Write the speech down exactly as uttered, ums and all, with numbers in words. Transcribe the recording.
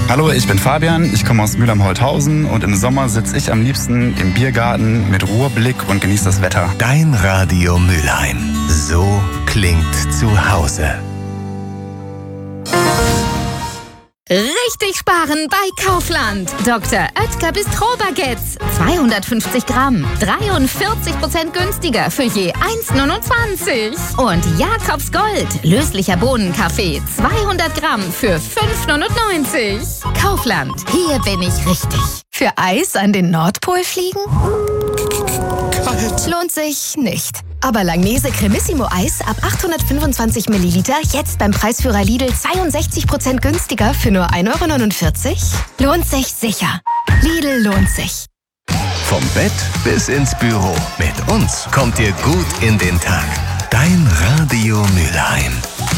Hallo, ich bin Fabian, ich komme aus Mülheim-Holthausen und im Sommer sitze ich am liebsten im Biergarten mit Ruheblick und genieße das Wetter. Dein Radio Mülheim. So klingt zu Hause. Richtig sparen bei Kaufland. Doktor Oetker Bistro-Baguettes. zweihundertfünfzig Gramm. dreiundvierzig Prozent günstiger für je eins Komma neunundzwanzig. Und Jakobs Gold. Löslicher Bohnenkaffee. zweihundert Gramm für fünf Komma neunundneunzig. Kaufland. Hier bin ich richtig. Für Eis an den Nordpol fliegen? Kalt. Lohnt sich nicht. Aber Langnese Cremissimo Eis ab achthundertfünfundzwanzig Milliliter jetzt beim Preisführer Lidl zweiundsechzig Prozent günstiger für nur ein Euro neunundvierzig? Lohnt sich sicher. Lidl lohnt sich. Vom Bett bis ins Büro. Mit uns kommt ihr gut in den Tag. Dein Radio Mülheim.